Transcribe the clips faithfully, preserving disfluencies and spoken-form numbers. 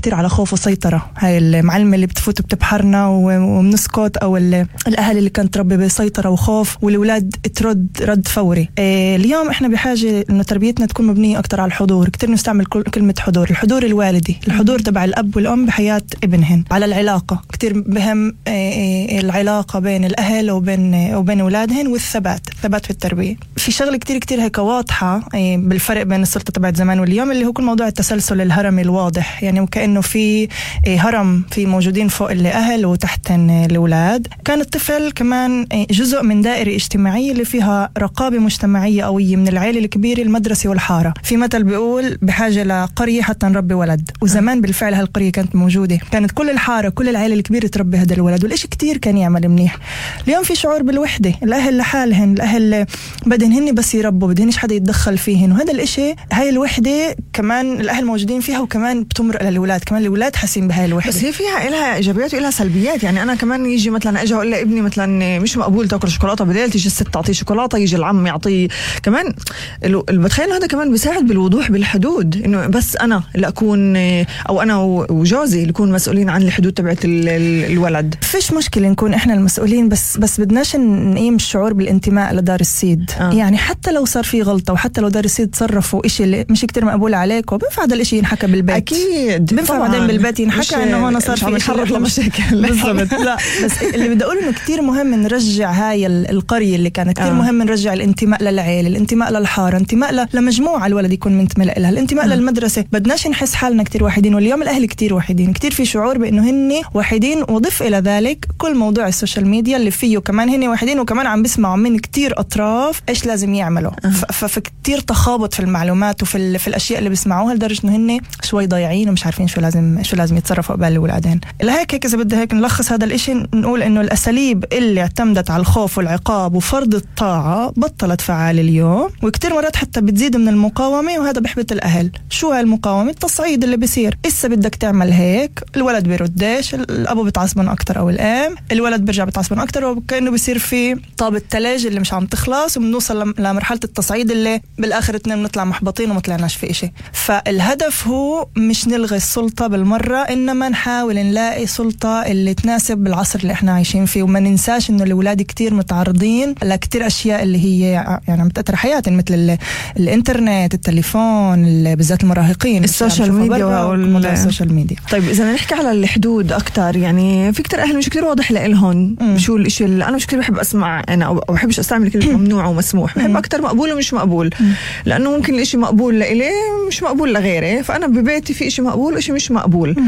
كتير على خوف وسيطرة. هاي المعلمة اللي بتفوت بتبحرنا ومنسكت، أو الأهل اللي كانت تربي بسيطرة وخوف والأولاد ترد رد فوري. إيه اليوم إحنا بحاجة إنه تربيتنا تكون مبنية أكتر على الحضور. كتير نستعمل كلمة حضور، الحضور الوالدي، الحضور تبع الأب والأم بحياة ابنهن، على العلاقة. كتير بهم إيه العلاقة بين الأهل وبين وبين أولادهن، والثبات ثبات في التربية. في شغلة كتير كتير هيك واضحة إيه بالفرق بين السلطة تبعت زمان واليوم، اللي هو كل موضوع التسلسل الهرمي الواضح. يعني وكأنه في إيه هرم في موجودين فوق الأهل وتحتن الأولاد. كان الطفل كمان إيه جزء من دائرة اجتماعية اللي فيها رقابة مجتمعية قوية من العائلة الكبيرة، المدرسة والحارة. في مثل بيقول بحاجة لقرية حتى نربي ولد، وزمان بالفعل هالقرية كانت موجودة، كانت كل الحارة كل العائلة الكبيرة تربي هذا الولد، والإشي كتير كان يعمل منيح. اليوم في شعور بالوحدة، الأهل لحالهن، الأهل بدهن هن بس يربوا، بدهنش حدا يتدخل فيهن، وهذا الإشي هاي الوحدة كمان الأهل موجودين فيها، وكمان بتمرق للأولاد، كمان الأولاد حاسين بهاي الوحدة. بس هي فيها إلها إيجابيات وإلها سلبيات. يعني أنا كمان يجي مثلا أجي أقول لابني مثلا مش مقبول تاكل شوكولاتة، بدل تيجي الست تعطيه شوكولاتة، يجي العم يعطيه كمان. بتخيل هذا كمان بيساعد بالوضوح بالحدود، إنه بس أنا اللي أكون أو أنا وجوزي اللي نكون مسؤولين عن الحدود تبعت الولد. فيش مشكلة نكون إحنا المسؤولين، بس بس بدناش نقيم الشعور بالانتماء لدار السيد. آه. يعني حتى لو صار في غلطة، وحتى لو دار السيد تصرفوا إشي اللي مش كتير مقبول عليك، وبنفع هذا الإشي ينحكى بالبيت. أكيد بنفع بعدين بالبيت ينحكى إنه هون صار في إشي مشاكل. بالضبط. لا بس اللي بدي أقوله إنه كتير مهم نرجع هاي القرية اللي كانت كتير آه. مهم نرجع الانتماء للعيلة، الانتماء للحارة، انتماء لمجموعة الولد يكون منتمي لها، الانتماء آه. للمدرسة. بدناش نحس حالنا كتير وحيدين، واليوم الأهل كتير وحيدين، كتير في شعور بأنه هن وحيدين. وضف إلى ذلك كل موضوع السوشيال ميديا اللي فيه كمان هن وحيدين، وكمان عم بسمعوا من كتير أطراف إيش لازم يعملوا. آه. فكتير تخابط في المعلومات وفي في الأشياء اللي بسمعوها، لدرجة إنه هن شوي ضايعين ومش عارفين شو لازم شو لازم يتصرفوا قبل الأولادين. لهيك هيك إذا بدي هيك نلخص هذا الإشي، نقول إنه الأساليب اللي اعتمدت على الخوف والعقاب وفرض الطاعة بطلت فعال اليوم، وكتير مرات حتى بتزيد من المقاومة، وهذا بحبط الأهل. شو هالمقاومة؟ التصعيد اللي بيصير، إسا بدك تعمل هيك، الولد بيردش، الأبو بتعصبن أكتر أو الأم، الولد برجع بتعصبن أكتر، وكأنه بيصير في طابة تلج اللي مش عم تخلص، وبنوصل لمرحلة التصعيد اللي بالآخر اتنين بنطلع محبطين وما طلعناش في إشي. فالهدف هو مش نلغي السلطة بالمرة، إنما نحاول نلاقي سلطة اللي تناسب العصر اللي احنا عايشين فيه. وما ننساش إنه الأولاد كتير متعرضين لكتير أشياء اللي هي يعني عم تأثر حياتهم، مثل الإنترنت، التليفون، بالذات المراهقين، السوشيال ميديا والموضوع السوشيال ميديا. طيب إذا نحكي على الحدود أكتر، يعني في كتير أهل مش كتير واضح لإلهم شو الإشي اللي أنا مش كتير بحب أسمع أنا أو بحبش أستعمل كلمة ممنوع ومسموح. بحب أكتر مقبول ومش مقبول، لأنه ممكن الإشي مقبول لإلي مش مقبول لغيري. فأنا ببيتي في إشي مقبول وإشي مش مقبول.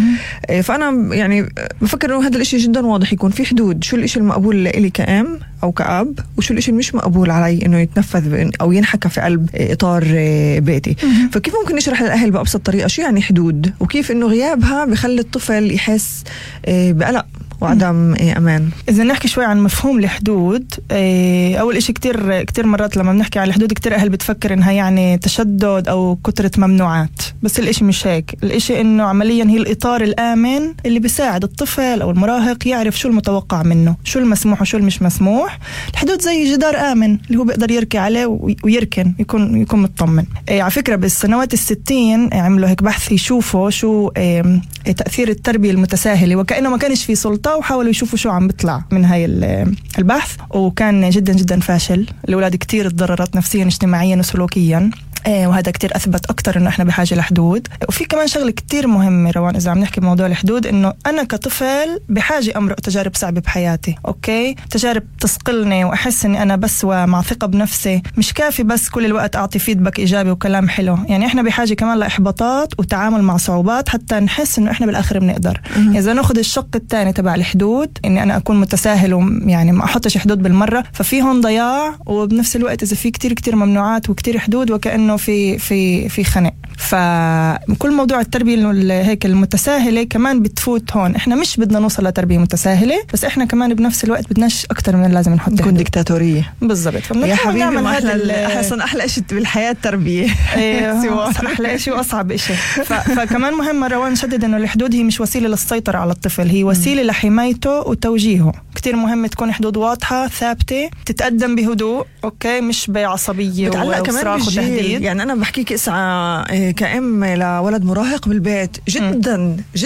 فأنا يعني بفكر إنه هذا الإشي جدا واضح، يكون في حدود. شو الإشي المقبول لإلي كأم أو كأب، وشو الإشي المش مقبول علي إنه يتنفذ أو ينحكى في قلب إطار بيتي. فكيف ممكن نشرح للأهل بأبسط طريقة شو يعني حدود، وكيف إنه غيابها بيخلي الطفل يحس بقلق وعدم أمان؟ إذا نحكي شوي عن مفهوم الحدود، أول إشي كتير كتير مرات لما بنحكي عن الحدود كتير أهل بتفكر إنها يعني تشدد أو كترة ممنوعات، بس الإشي مش هيك. الإشي إنه عمليا هي الإطار الآمن اللي بيساعد الطفل أو المراهق يعرف شو المتوقع منه، شو المسموح وشو المش مسموح. الحدود زي جدار آمن اللي هو بيقدر يركي عليه ويركن، يكون يكون مطمن. على فكرة بالسنوات الستين عملوا هيك بحث يشوفوا شو تأثير التربية المتساهلة، وكأنه ما كانش في سلطة، وحاولوا يشوفوا شو عم بيطلع من هاي البحث، وكان جدا جدا فاشل. الأولاد كتير تضررت نفسيا اجتماعيا وسلوكيا، وهذا كتير أثبت أكتر إنه إحنا بحاجة لحدود. وفي كمان شغلة كتير مهمة روان إذا عم نحكي بموضوع الحدود، إنه أنا كطفل بحاجة أمرق تجارب صعبة بحياتي، أوكي، تجارب تسقلني وأحس إني أنا بس ومع ثقة بنفسي. مش كافي بس كل الوقت أعطي فيدباك إيجابي وكلام حلو، يعني إحنا بحاجة كمان لإحباطات وتعامل مع صعوبات حتى نحس إنه إحنا بالآخر بنقدر. إذا نأخذ الشق الثاني تبع الحدود، إني أنا أكون متساهل ويعني ما أحطش حدود بالمرة، ففي هون ضياع. وبنفس الوقت إذا في كتير كتير ممنوعات وكتير حدود، وكأنه في في في خنق. فكل موضوع التربية هيك المتساهلة كمان بتفوت هون. احنا مش بدنا نوصل لتربية متساهلة، بس احنا كمان بنفس الوقت بدناش اكتر من لازم نحط نكون ديكتاتورية. بالضبط. يا حبيبي ما احلى احسن احلى شيء بالحياة التربية. ايوه احلى شيء واصعب شيء. فكمان مهم روان نشدد انه الحدود هي مش وسيلة للسيطرة على الطفل، هي وسيلة لحمايته وتوجيهه. كتير مهم تكون حدود واضحة ثابتة، تتقدم بهدوء، اوكي، مش بعصبية وصراخ وتهديد. يعني انا بحكيك اسعى كأم لولد مراهق بالبيت جدا